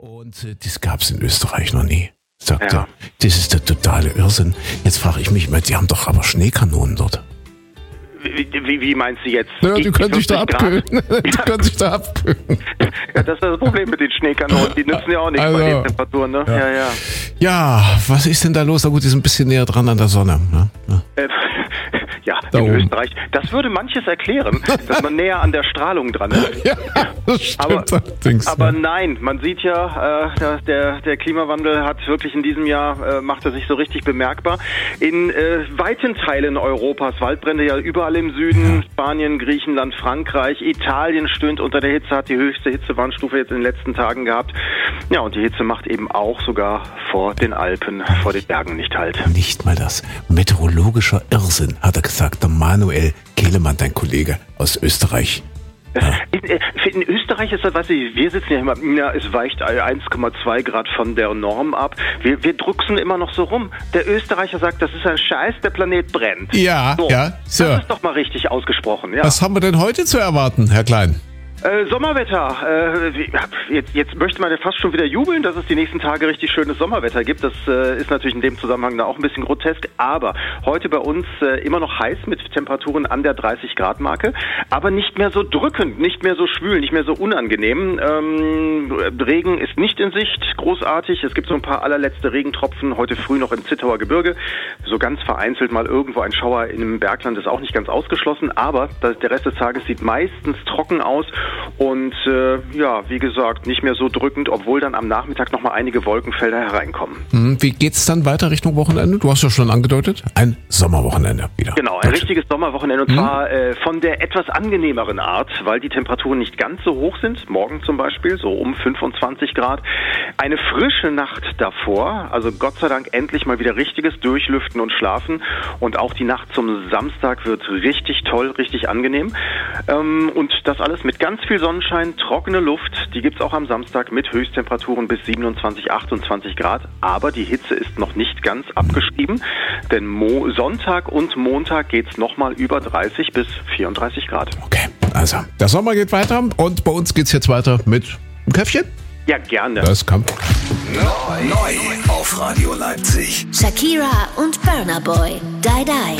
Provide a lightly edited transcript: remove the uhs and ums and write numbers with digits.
Und das gab es in Österreich noch nie. Sagt er, das ist der totale Irrsinn. Jetzt frage ich mich, die haben doch aber Schneekanonen dort. Wie meinst du jetzt? Ja, die können sich da abkühlen. Ja, das ist das Problem mit den Schneekanonen. Die nützen ja auch nichts bei den Temperaturen, ne? Ja, was ist denn da los? Na gut, die sind ein bisschen näher dran an der Sonne. Ne? Ja, in Österreich. Das würde manches erklären, dass man näher an der Strahlung dran ist. Ja, das stimmt allerdings. Aber nein, man sieht ja, der Klimawandel hat wirklich in diesem Jahr, macht er sich so richtig bemerkbar. In weiten Teilen Europas, Waldbrände ja überall im Süden, Spanien, Griechenland, Frankreich, Italien stöhnt unter der Hitze, hat die höchste Hitzewarnstufe jetzt in den letzten Tagen gehabt. Ja, und die Hitze macht eben auch sogar vor den Alpen, vor den Bergen nicht halt. Nicht mal das. Meteorologischer Irrsinn, hat er gesagt, der Manuel Kehlemann, dein Kollege aus Österreich. Ja. In Österreich ist das, weißt du, wir sitzen ja immer, es weicht 1,2 Grad von der Norm ab. Wir drucksen immer noch so rum. Der Österreicher sagt, das ist ein Scheiß, der Planet brennt. Ja, so. Das ist doch mal richtig ausgesprochen. Ja. Was haben wir denn heute zu erwarten, Herr Klein? Sommerwetter. Jetzt möchte man ja fast schon wieder jubeln, dass es die nächsten Tage richtig schönes Sommerwetter gibt. Das ist natürlich in dem Zusammenhang da auch ein bisschen grotesk. Aber heute bei uns immer noch heiß mit Temperaturen an der 30-Grad-Marke. Aber nicht mehr so drückend, nicht mehr so schwül, nicht mehr so unangenehm. Regen ist nicht in Sicht, großartig. Es gibt so ein paar allerletzte Regentropfen heute früh noch im Zittauer Gebirge. So ganz vereinzelt mal irgendwo ein Schauer im Bergland ist auch nicht ganz ausgeschlossen. Aber der Rest des Tages sieht meistens trocken aus. Und wie gesagt, nicht mehr so drückend, obwohl dann am Nachmittag nochmal einige Wolkenfelder hereinkommen. Wie geht's dann weiter Richtung Wochenende? Du hast ja schon angedeutet, ein Sommerwochenende wieder. Genau, ein richtiges Sommerwochenende und zwar von der etwas angenehmeren Art, weil die Temperaturen nicht ganz so hoch sind, morgen zum Beispiel, so um 25 Grad. Eine frische Nacht davor, also Gott sei Dank endlich mal wieder richtiges Durchlüften und Schlafen und auch die Nacht zum Samstag wird richtig toll, richtig angenehm und das alles mit ganz viel Sonnenschein, trockene Luft, die gibt's auch am Samstag mit Höchsttemperaturen bis 27, 28 Grad. Aber die Hitze ist noch nicht ganz abgeschrieben, denn Sonntag und Montag geht's nochmal über 30 bis 34 Grad. Okay, also der Sommer geht weiter und bei uns geht's jetzt weiter mit einem Käffchen. Ja, gerne. Das kommt. Neu auf Radio Leipzig. Shakira und Burna Boy. Die Die.